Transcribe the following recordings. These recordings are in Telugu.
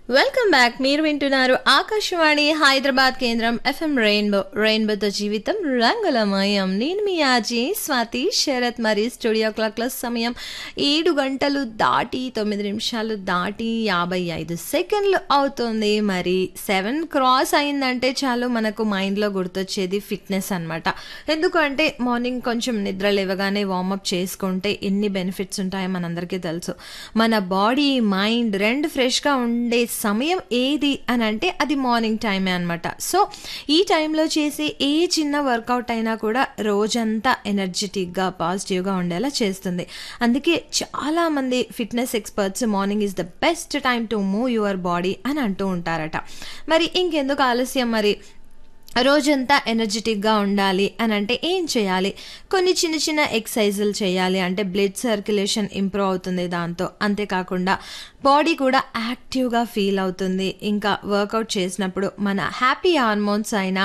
Welcome back. మీరు వింటున్నారు ఆకాశవాణి హైదరాబాద్ కేంద్రం ఎఫ్ఎం రెయిన్బోతో జీవితం రంగులమయం. నేను మీ ఆజీ స్వాతి శరత్. మరి స్టూడియో క్లాక్ల సమయం 7 గంటలు దాటి 9 నిమిషాలు దాటి 55 సెకండ్లు అవుతుంది. మరి 7 క్రాస్ అయిందంటే చాలు మనకు మైండ్లో గుర్తొచ్చేది ఫిట్నెస్ అనమాట. ఎందుకంటే మార్నింగ్ కొంచెం నిద్ర లేవగానే వార్మప్ చేసుకుంటే ఎన్ని బెనిఫిట్స్ ఉంటాయో మనందరికీ తెలుసు. మన బాడీ మైండ్ రెండు ఫ్రెష్గా ఉండే సమయం ఏది అని అంటే అది మార్నింగ్ టైమే అనమాట. సో ఈ టైంలో చేసే ఏ చిన్న వర్కౌట్ అయినా కూడా రోజంతా ఎనర్జెటిక్గా పాజిటివ్గా ఉండేలా చేస్తుంది. అందుకే చాలామంది fitness experts morning is the best time to move your body అని అంటూ ఉంటారట. మరి ఇంకెందుకు ఆలస్యం, మరి రోజంతా ఎనర్జెటిక్గా ఉండాలి అని అంటే ఏం చేయాలి? కొన్ని చిన్న చిన్న ఎక్సర్సైజులు చేయాలి, అంటే బ్లడ్ సర్క్యులేషన్ ఇంప్రూవ్ అవుతుంది దాంతో. అంతేకాకుండా బాడీ కూడా యాక్టివ్గా ఫీల్ అవుతుంది. ఇంకా వర్కౌట్ చేసినప్పుడు మన హ్యాపీ హార్మోన్స్ అయిన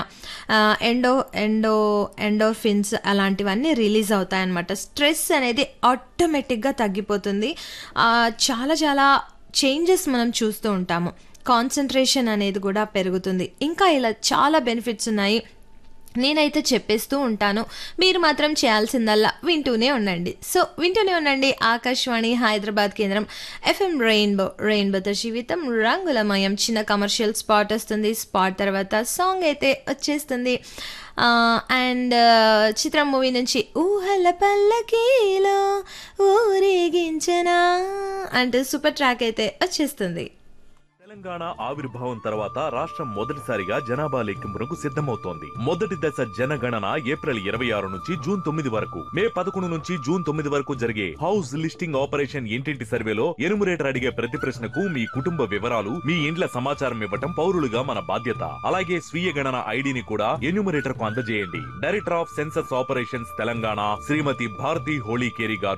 ఎండోర్ఫిన్స్ అలాంటివన్నీ రిలీజ్ అవుతాయన్నమాట. స్ట్రెస్ అనేది ఆటోమేటిక్గా తగ్గిపోతుంది. చాలా చాలా చేంజెస్ మనం చూస్తూ ఉంటాము. కాన్సన్ట్రేషన్ అనేది కూడా పెరుగుతుంది. ఇంకా ఇలా చాలా బెనిఫిట్స్ ఉన్నాయి. నేనైతే చెప్పేస్తూ ఉంటాను, మీరు మాత్రం చేయాల్సిందల్లా వింటూనే ఉండండి. సో వింటూనే ఉండండి ఆకాశవాణి హైదరాబాద్ కేంద్రం ఎఫ్ఎం రెయిన్బోతో జీవితం రంగులమయం. చిన్న కమర్షియల్ స్పాట్ వస్తుంది. స్పాట్ తర్వాత సాంగ్ అయితే వచ్చేస్తుంది. అండ్ చిత్రం మూవీ నుంచి ఊహల పల్లకీలో ఊరేగించనా అంటూ సూపర్ ట్రాక్ అయితే వచ్చేస్తుంది. తెలంగాణ ఆవిర్భావం తర్వాత రాష్ట్రం మొదటిసారిగా జనాభా లెక్కింపునకు సిద్ధమవుతోంది. మొదటి దశ జనగణన ఏప్రిల్ 26 నుంచి జూన్ 9 వరకు, మే 11 నుంచి జూన్ 9 వరకు జరిగే హౌస్ లిస్టింగ్ ఆపరేషన్ ఇంటింటి సర్వేలో ఎనుమరేటర్ అడిగే ప్రతి ప్రశ్నకు మీ కుటుంబ వివరాలు, మీ ఇండ్ల సమాచారం ఇవ్వటం పౌరులుగా మన బాధ్యత. అలాగే స్వీయ గణన ఐడిని కూడా ఎన్యూమరేటర్ కు అందజేయండి. Director of census operations Telangana శ్రీమతి భారతి హోళీకేరి గారు